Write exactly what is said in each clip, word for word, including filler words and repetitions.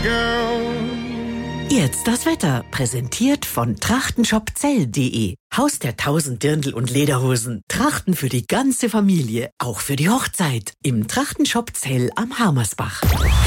Jetzt das Wetter, präsentiert von trachtenshopzell punkt de. Haus der tausend Dirndl und Lederhosen. Trachten für die ganze Familie, auch für die Hochzeit. Im Trachtenshop Zell am Harmersbach.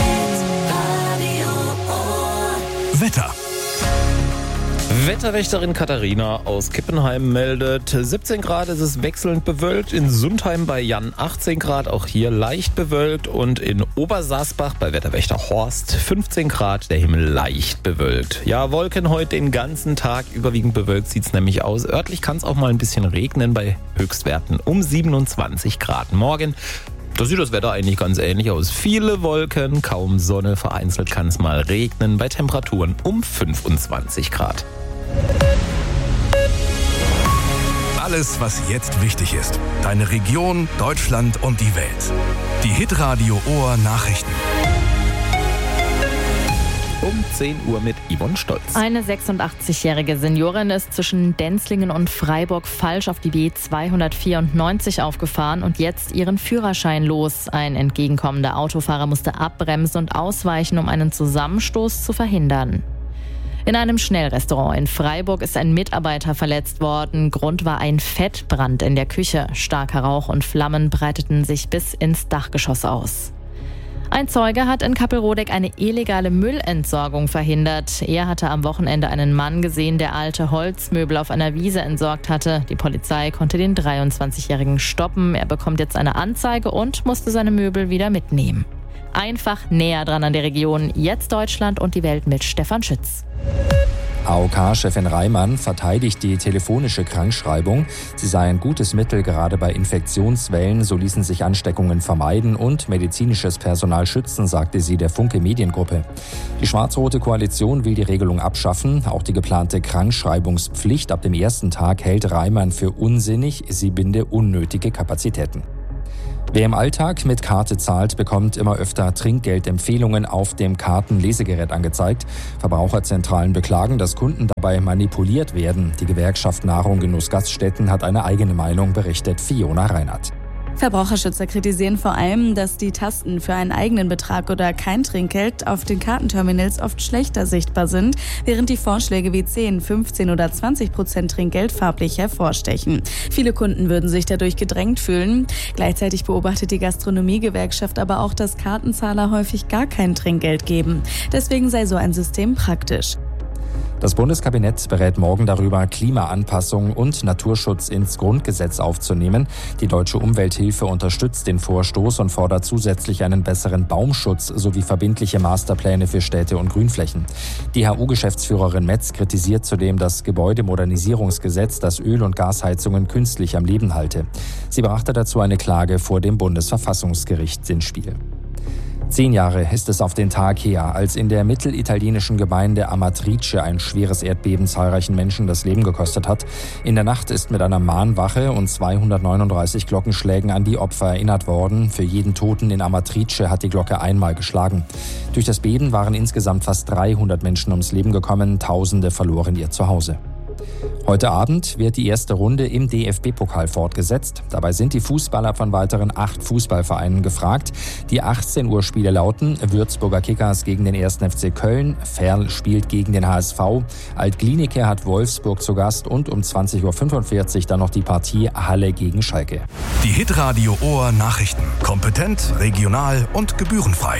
Wetter. Wetterwächterin Katharina aus Kippenheim meldet, siebzehn Grad, ist es wechselnd bewölkt, in Sundheim bei Jan achtzehn Grad, auch hier leicht bewölkt, und in Obersaßbach bei Wetterwächter Horst fünfzehn Grad, der Himmel leicht bewölkt. Ja, Wolken heute den ganzen Tag, überwiegend bewölkt sieht es nämlich aus. Örtlich kann es auch mal ein bisschen regnen bei Höchstwerten um siebenundzwanzig Grad. Morgen, da sieht das Wetter eigentlich ganz ähnlich aus. Viele Wolken, kaum Sonne, vereinzelt kann es mal regnen bei Temperaturen um fünfundzwanzig Grad. Alles, was jetzt wichtig ist. Deine Region, Deutschland und die Welt. Die Hitradio Ohr Nachrichten. Um zehn Uhr mit Yvonne Stolz. Eine sechsundachtzigjährige Seniorin ist zwischen Denzlingen und Freiburg falsch auf die B zweihundertvierundneunzig aufgefahren und jetzt ihren Führerschein los. Ein entgegenkommender Autofahrer musste abbremsen und ausweichen, um einen Zusammenstoß zu verhindern. In einem Schnellrestaurant in Freiburg ist ein Mitarbeiter verletzt worden. Grund war ein Fettbrand in der Küche. Starker Rauch und Flammen breiteten sich bis ins Dachgeschoss aus. Ein Zeuge hat in Kappelrodeck eine illegale Müllentsorgung verhindert. Er hatte am Wochenende einen Mann gesehen, der alte Holzmöbel auf einer Wiese entsorgt hatte. Die Polizei konnte den dreiundzwanzigjährigen stoppen. Er bekommt jetzt eine Anzeige und musste seine Möbel wieder mitnehmen. Einfach näher dran an der Region. Jetzt Deutschland und die Welt mit Stefan Schütz. A O K-Chefin Reimann verteidigt die telefonische Krankschreibung. Sie sei ein gutes Mittel, gerade bei Infektionswellen. So ließen sich Ansteckungen vermeiden und medizinisches Personal schützen, sagte sie der Funke Mediengruppe. Die schwarz-rote Koalition will die Regelung abschaffen. Auch die geplante Krankschreibungspflicht ab dem ersten Tag hält Reimann für unsinnig. Sie binde unnötige Kapazitäten. Wer im Alltag mit Karte zahlt, bekommt immer öfter Trinkgeldempfehlungen auf dem Kartenlesegerät angezeigt. Verbraucherzentralen beklagen, dass Kunden dabei manipuliert werden. Die Gewerkschaft Nahrung Genuss Gaststätten hat eine eigene Meinung, berichtet Fiona Reinhardt. Verbraucherschützer kritisieren vor allem, dass die Tasten für einen eigenen Betrag oder kein Trinkgeld auf den Kartenterminals oft schlechter sichtbar sind, während die Vorschläge wie zehn, fünfzehn oder zwanzig Prozent Trinkgeld farblich hervorstechen. Viele Kunden würden sich dadurch gedrängt fühlen. Gleichzeitig beobachtet die Gastronomiegewerkschaft aber auch, dass Kartenzahler häufig gar kein Trinkgeld geben. Deswegen sei so ein System praktisch. Das Bundeskabinett berät morgen darüber, Klimaanpassung und Naturschutz ins Grundgesetz aufzunehmen. Die Deutsche Umwelthilfe unterstützt den Vorstoß und fordert zusätzlich einen besseren Baumschutz sowie verbindliche Masterpläne für Städte und Grünflächen. Die H U-Geschäftsführerin Metz kritisiert zudem das Gebäudemodernisierungsgesetz, das Öl- und Gasheizungen künstlich am Leben halte. Sie brachte dazu eine Klage vor dem Bundesverfassungsgericht ins Spiel. Zehn Jahre ist es auf den Tag her, als in der mittelitalienischen Gemeinde Amatrice ein schweres Erdbeben zahlreichen Menschen das Leben gekostet hat. In der Nacht ist mit einer Mahnwache und zweihundertneununddreißig Glockenschlägen an die Opfer erinnert worden. Für jeden Toten in Amatrice hat die Glocke einmal geschlagen. Durch das Beben waren insgesamt fast dreihundert Menschen ums Leben gekommen, Tausende verloren ihr Zuhause. Heute Abend wird die erste Runde im D F B-Pokal fortgesetzt. Dabei sind die Fußballer von weiteren acht Fußballvereinen gefragt. Die achtzehn Uhr Spiele lauten: Würzburger Kickers gegen den ersten F C Köln, Verl spielt gegen den H S V, Alt-Glienicke hat Wolfsburg zu Gast und um zwanzig Uhr fünfundvierzig dann noch die Partie Halle gegen Schalke. Die Hitradio Ohr Nachrichten. Kompetent, regional und gebührenfrei.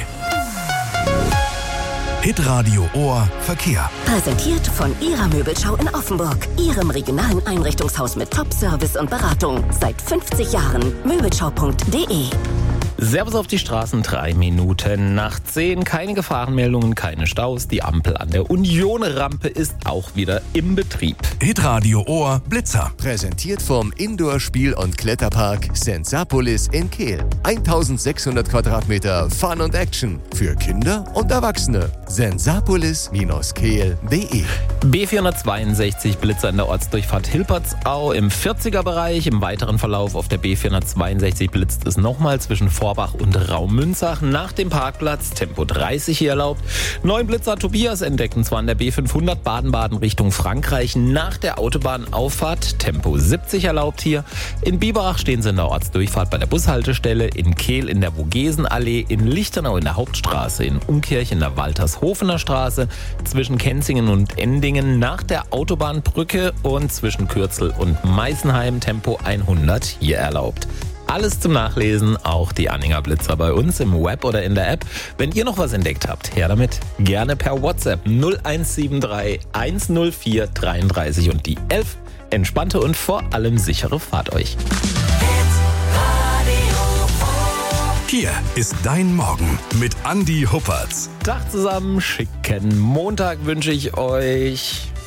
Hitradio Ohr Verkehr. Präsentiert von Ihrer Möbelschau in Offenburg. Ihrem regionalen Einrichtungshaus mit Top-Service und Beratung. Seit fünfzig Jahren. Möbelschau punkt de. Servus auf die Straßen, drei Minuten nach zehn. Keine Gefahrenmeldungen, keine Staus. Die Ampel an der Union-Rampe ist auch wieder im Betrieb. Hitradio Ohr Blitzer. Präsentiert vom Indoor-Spiel- und Kletterpark Sensapolis in Kehl. eintausendsechshundert Quadratmeter Fun und Action für Kinder und Erwachsene. sensapolis Bindestrich kehl punkt de. B vierhundertzweiundsechzig Blitzer in der Ortsdurchfahrt Hilpertsau im vierziger-Bereich. Im weiteren Verlauf auf der B vierhundertzweiundsechzig blitzt es nochmal zwischen Vorbach und Raumünzach. Nach dem Parkplatz Tempo dreißig hier erlaubt. Neun Blitzer Tobias entdeckt, und zwar an der B fünfhundert Baden-Baden Richtung Frankreich. Nach der Autobahnauffahrt Tempo siebzig erlaubt hier. In Biberach stehen sie in der Ortsdurchfahrt bei der Bushaltestelle. In Kehl in der Vogesenallee. In Lichtenau in der Hauptstraße. In Umkirch in der Waltershof Hofener Straße, zwischen Kenzingen und Endingen, nach der Autobahnbrücke und zwischen Kürzel und Meißenheim Tempo hundert hier erlaubt. Alles zum Nachlesen, auch die Anhänger Blitzer bei uns im Web oder in der App. Wenn ihr noch was entdeckt habt, her damit. Gerne per WhatsApp null eins sieben drei eins null vier dreiunddreißig und die elf. Entspannte und vor allem sichere Fahrt euch. Hier ist dein Morgen mit Andi Huppertz. Tag zusammen, schicken Montag wünsche ich euch.